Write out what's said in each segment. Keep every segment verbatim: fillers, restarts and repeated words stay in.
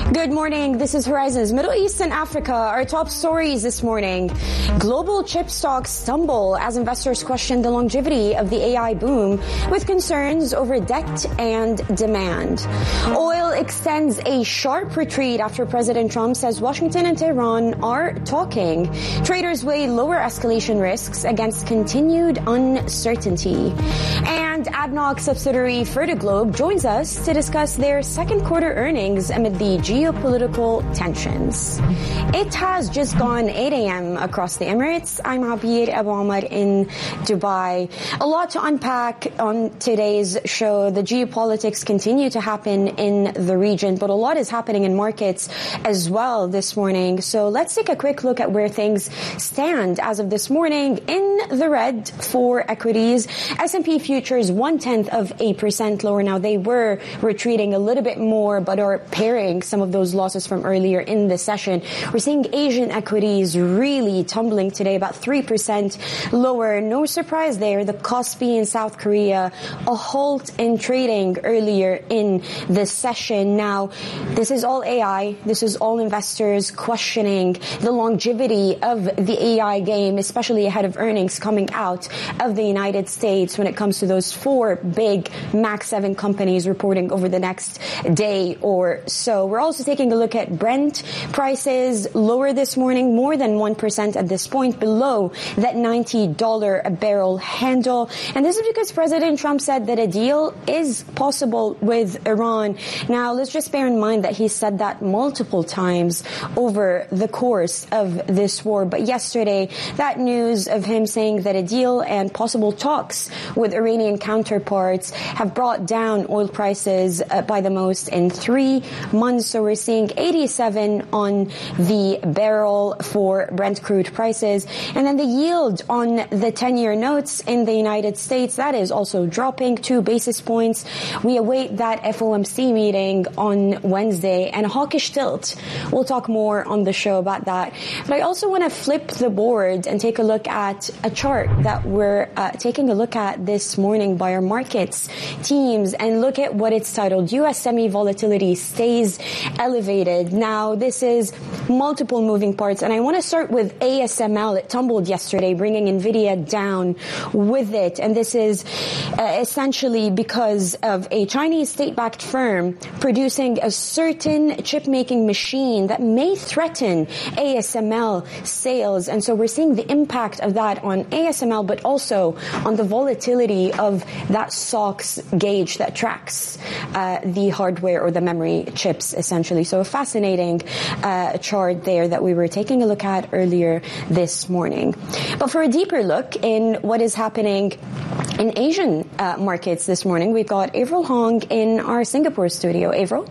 Good morning. This is Horizons Middle East and Africa. Our top stories this morning. Global chip stocks stumble as investors question the longevity of the A I boom with concerns over debt and demand. Oil extends a sharp retreat after President Trump says Washington and Tehran are talking. Traders weigh lower escalation risks against continued uncertainty. And A D N O C subsidiary Fertiglobe joins us to discuss their second quarter earnings amid the geopolitical tensions. It has just gone eight a.m. across the Emirates. I'm Abir Abu Omar in Dubai. A lot to unpack on today's show. The geopolitics continue to happen in the region, but a lot is happening in markets as well this morning. So let's take a quick look at where things stand as of this morning. In the red for equities, S and P futures one-tenth of a percent lower. Now, they were retreating a little bit more, but are pairing some of those losses from earlier in the session. We're seeing Asian equities really tumbling today, about three percent lower. No surprise there. The Kospi in South Korea, a halt in trading earlier in the session. Now, this is all A I. This is all investors questioning the longevity of the A I game, especially ahead of earnings coming out of the United States when it comes to those four big Max seven companies reporting over the next day or so. We're also taking a look at Brent prices, lower this morning, more than one percent at this point, below that ninety dollars a barrel handle. And this is because President Trump said that a deal is possible with Iran. Now, let's just bear in mind that he said that multiple times over the course of this war. But yesterday, that news of him saying that a deal and possible talks with Iranian counterparts have brought down oil prices uh, by the most in three months. So we're seeing eighty-seven on the barrel for Brent crude prices. And then the yield on the ten-year notes in the United States, that is also dropping two basis points. We await that F O M C meeting on Wednesday and a hawkish tilt. We'll talk more on the show about that. But I also want to flip the board and take a look at a chart that we're uh, taking a look at this morning by our markets teams and look at what it's titled, U S Semi Volatility Stays Elevated. Now, this is multiple moving parts, and I want to start with A S M L. It tumbled yesterday, bringing NVIDIA down with it, and this is uh, essentially because of a Chinese state-backed firm producing a certain chip-making machine that may threaten A S M L sales, and so we're seeing the impact of that on A S M L, but also on the volatility of that S O X gauge that tracks uh, the hardware or the memory chips, essentially. So a fascinating uh, chart there that we were taking a look at earlier this morning. But for a deeper look in what is happening in Asian uh, markets this morning, we've got Avril Hong in our Singapore studio. Avril?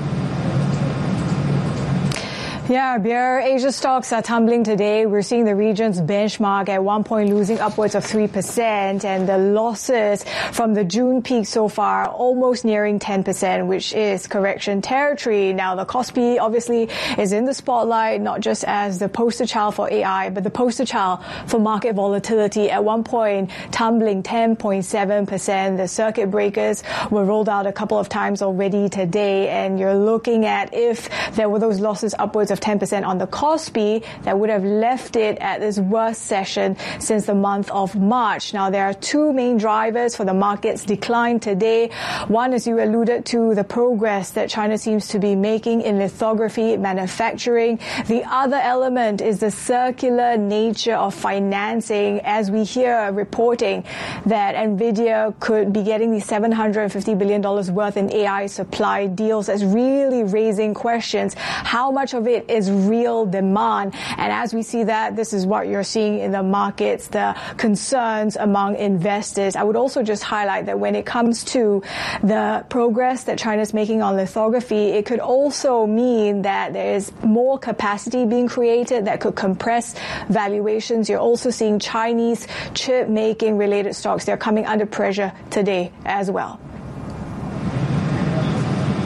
Yeah, beer Asia stocks are tumbling today. We're seeing the region's benchmark at one point losing upwards of three percent, and the losses from the June peak so far almost nearing ten percent, which is correction territory. Now, the Kospi obviously is in the spotlight, not just as the poster child for A I, but the poster child for market volatility. At one point, tumbling ten point seven percent. The circuit breakers were rolled out a couple of times already today, and you're looking at if there were those losses upwards of ten percent on the Kospi, that would have left it at its worst session since the month of March. Now, there are two main drivers for the market's decline today. One, as you alluded to, the progress that China seems to be making in lithography manufacturing. The other element is the circular nature of financing, as we hear reporting that NVIDIA could be getting the seven hundred fifty billion dollars worth in A I supply deals. That's really raising questions. How much of it is real demand? And as we see that, this is what you're seeing in the markets, the concerns among investors. I would also just highlight that when it comes to the progress that China's making on lithography, it could also mean that there is more capacity being created that could compress valuations. You're also seeing Chinese chip making related stocks. They're coming under pressure today as well.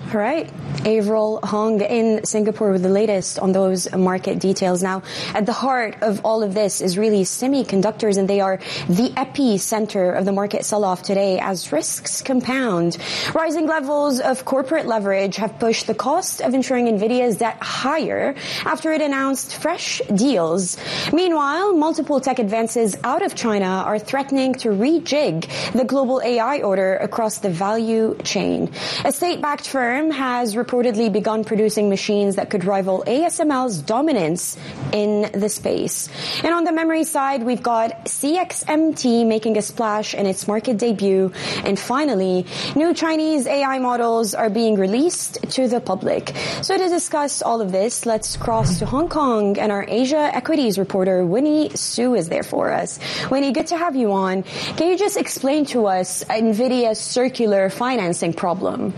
All right. Avril Hong in Singapore with the latest on those market details. Now, at the heart of all of this is really semiconductors, and they are the epicenter of the market sell-off today as risks compound. Rising levels of corporate leverage have pushed the cost of insuring NVIDIA's debt higher after it announced fresh deals. Meanwhile, multiple tech advances out of China are threatening to rejig the global A I order across the value chain. A state-backed firm has reportedly begun producing machines that could rival A S M L's dominance in the space. And on the memory side, we've got C X M T making a splash in its market debut. And finally, new Chinese A I models are being released to the public. So to discuss all of this, let's cross to Hong Kong, and our Asia equities reporter Winnie Su is there for us. Winnie, good to have you on. Can you just explain to us NVIDIA's circular financing problem?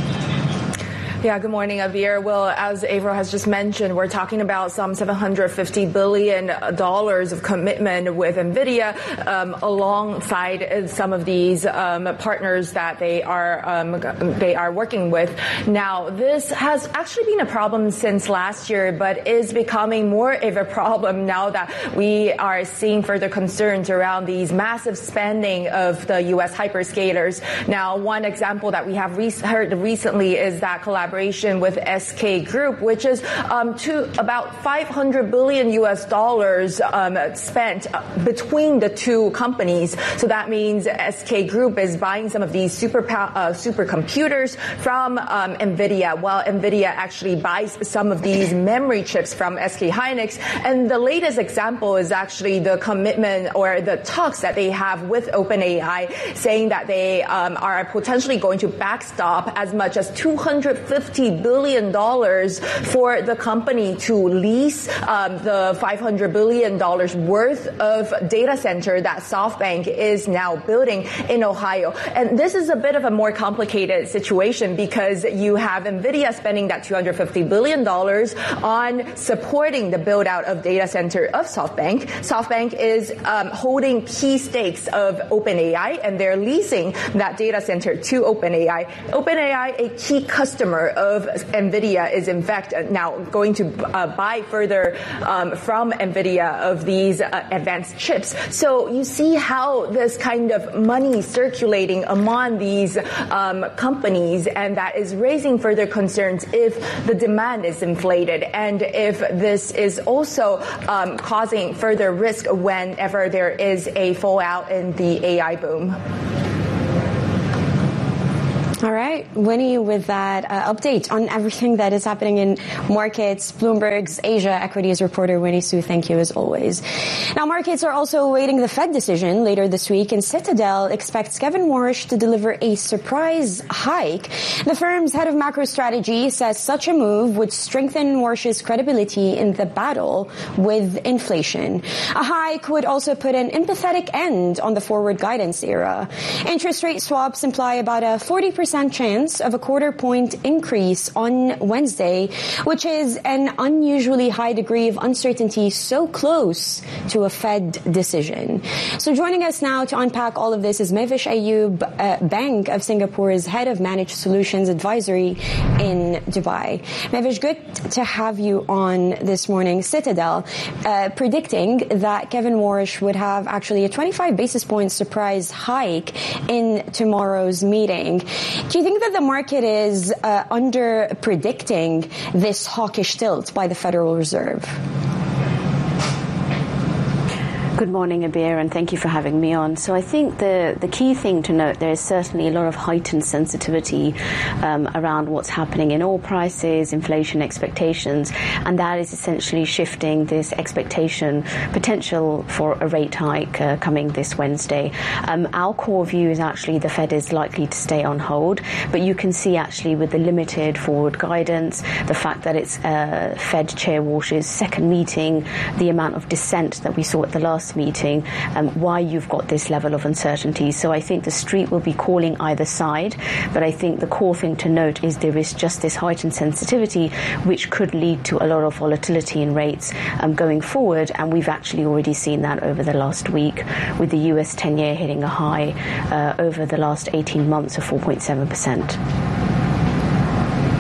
Yeah, good morning, Abir. Well, as Avril has just mentioned, we're talking about some seven hundred fifty billion dollars of commitment with NVIDIA, um, alongside some of these um, partners that they are um, they are working with. Now, this has actually been a problem since last year, but is becoming more of a problem now that we are seeing further concerns around these massive spending of the U S hyperscalers. Now, one example that we have re- heard recently is that collaboration with S K Group, which is um, to about five hundred billion U S dollars um, spent between the two companies. So that means S K Group is buying some of these super uh, supercomputers from um, NVIDIA, while NVIDIA actually buys some of these memory chips from S K Hynix. And the latest example is actually the commitment or the talks that they have with OpenAI, saying that they um, are potentially going to backstop as much as two hundred fifty billion dollars for the company to lease um, the five hundred billion dollars worth of data center that SoftBank is now building in Ohio. And this is a bit of a more complicated situation because you have NVIDIA spending that two hundred fifty billion dollars on supporting the build out of data center of SoftBank. SoftBank is um, holding key stakes of OpenAI, and they're leasing that data center to OpenAI. OpenAI, a key customer of NVIDIA, is in fact now going to uh, buy further um, from NVIDIA of these uh, advanced chips. So you see how this kind of money circulating among these um, companies, and that is raising further concerns if the demand is inflated and if this is also um, causing further risk whenever there is a fallout in the A I boom. All right, Winnie, with that uh, update on everything that is happening in markets, Bloomberg's Asia equities reporter Winnie Su, thank you as always. Now, markets are also awaiting the Fed decision later this week, and Citadel expects Kevin Warsh to deliver a surprise hike. The firm's head of macro strategy says such a move would strengthen Warsh's credibility in the battle with inflation. A hike would also put an empathetic end on the forward guidance era. Interest rate swaps imply about a forty percent chance of a quarter point increase on Wednesday, which is an unusually high degree of uncertainty so close to a Fed decision. So joining us now to unpack all of this is Mavish Ayub, uh, Bank of Singapore's head of managed solutions advisory in Dubai. Mavish, good to have you on this morning. Citadel uh, predicting that Kevin Warsh would have actually a twenty-five basis point surprise hike in tomorrow's meeting. Do you think that the market is uh, under predicting this hawkish tilt by the Federal Reserve? Good morning, Abir, and thank you for having me on. So I think the, the key thing to note, there is certainly a lot of heightened sensitivity um, around what's happening in oil prices, inflation expectations, and that is essentially shifting this expectation potential for a rate hike uh, coming this Wednesday. Um, our core view is actually the Fed is likely to stay on hold, but you can see actually with the limited forward guidance, the fact that it's uh, Fed Chair Warsh's second meeting, the amount of dissent that we saw at the last meeting, um, why you've got this level of uncertainty. So I think the street will be calling either side, but I think the core thing to note is there is just this heightened sensitivity which could lead to a lot of volatility in rates um, going forward, and we've actually already seen that over the last week with the U S ten-year hitting a high uh, over the last eighteen months of four point seven percent.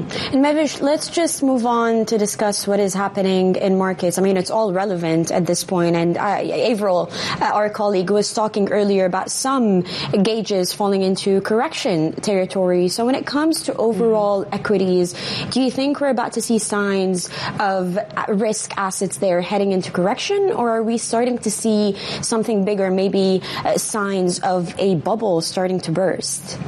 And Mevish, let's just move on to discuss what is happening in markets. I mean, it's all relevant at this point. And uh, Averill, uh, our colleague, was talking earlier about some gauges falling into correction territory. So when it comes to overall mm. equities, do you think we're about to see signs of risk assets there heading into correction? Or are we starting to see something bigger, maybe uh, signs of a bubble starting to burst?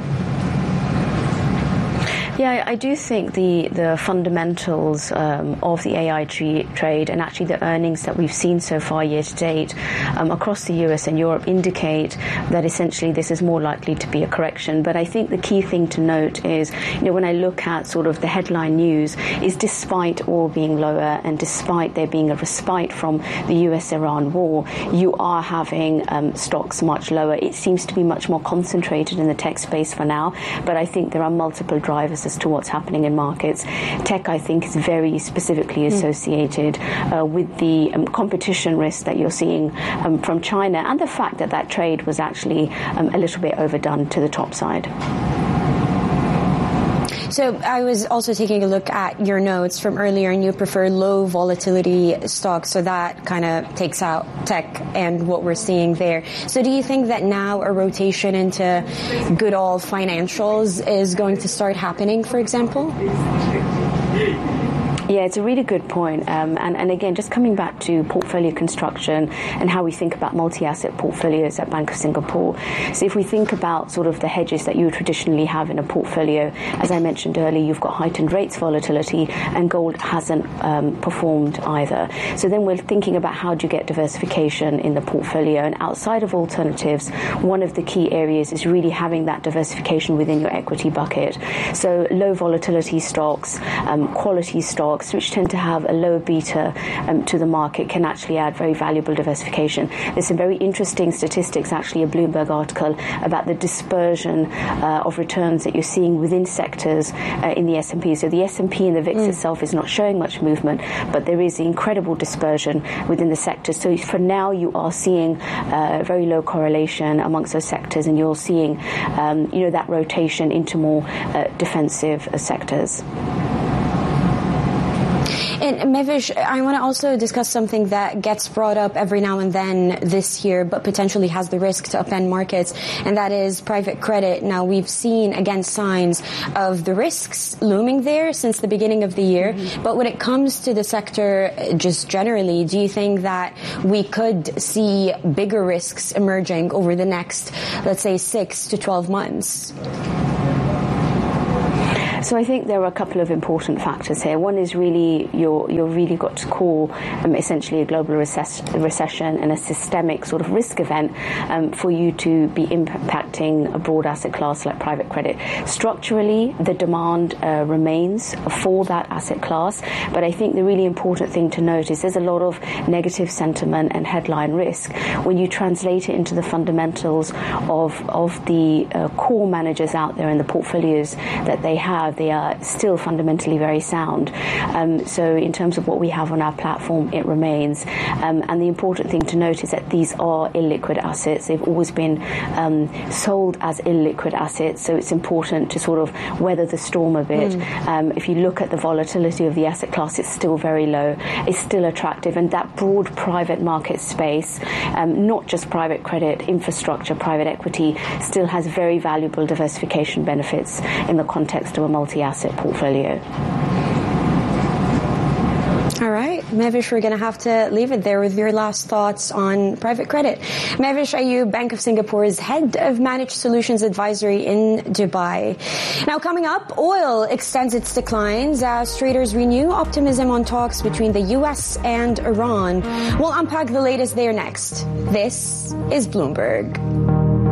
Yeah, I do think the, the fundamentals um, of the A I tra- trade and actually the earnings that we've seen so far year to date um, across the U S and Europe indicate that essentially this is more likely to be a correction. But I think the key thing to note is, you know, when I look at sort of the headline news, is despite oil being lower and despite there being a respite from the U S Iran war, you are having um, stocks much lower. It seems to be much more concentrated in the tech space for now, but I think there are multiple drivers as to what's happening in markets. Tech, I think, is very specifically associated uh, with the um, competition risk that you're seeing um, from China and the fact that that trade was actually um, a little bit overdone to the top side. So I was also taking a look at your notes from earlier, and you prefer low volatility stocks, so that kind of takes out tech and what we're seeing there. So do you think that now a rotation into good old financials is going to start happening, for example? Yeah, it's a really good point. Um, and, and again, just coming back to portfolio construction and how we think about multi-asset portfolios at Bank of Singapore. So if we think about sort of the hedges that you would traditionally have in a portfolio, as I mentioned earlier, you've got heightened rates volatility and gold hasn't um, performed either. So then we're thinking about how do you get diversification in the portfolio. And outside of alternatives, one of the key areas is really having that diversification within your equity bucket. So low volatility stocks, um, quality stocks, which tend to have a low beta um, to the market, can actually add very valuable diversification. There's some very interesting statistics, actually, a Bloomberg article about the dispersion uh, of returns that you're seeing within sectors uh, in the S and P. So the S and P and the V I X mm. itself is not showing much movement, but there is incredible dispersion within the sectors. So for now, you are seeing uh, very low correlation amongst those sectors, and you're seeing um, you know, that rotation into more uh, defensive uh, sectors. And Mevish, I want to also discuss something that gets brought up every now and then this year, but potentially has the risk to upend markets, and that is private credit. Now, we've seen, again, signs of the risks looming there since the beginning of the year. Mm-hmm. But when it comes to the sector just generally, do you think that we could see bigger risks emerging over the next, let's say, six to twelve months? So I think there are a couple of important factors here. One is really you're you're really got to call um, essentially a global recess- recession and a systemic sort of risk event um, for you to be impacting a broad asset class like private credit. Structurally, the demand uh, remains for that asset class, but I think the really important thing to note is there's a lot of negative sentiment and headline risk. When you translate it into the fundamentals of of the uh, core managers out there and the portfolios that they have, they are still fundamentally very sound. Um, so in terms of what we have on our platform, it remains. Um, and the important thing to note is that these are illiquid assets. They've always been um, sold as illiquid assets, so it's important to sort of weather the storm a bit. Mm. Um, if you look at the volatility of the asset class, it's still very low. It's still attractive. And that broad private market space, um, not just private credit, infrastructure, private equity, still has very valuable diversification benefits in the context of a multi-asset portfolio. All right, Mevish, we're going to have to leave it there with your last thoughts on private credit. Mevish Ayub, Bank of Singapore's head of Managed Solutions Advisory in Dubai. Now, coming up, oil extends its declines as traders renew optimism on talks between the U S and Iran. We'll unpack the latest there next. This is Bloomberg.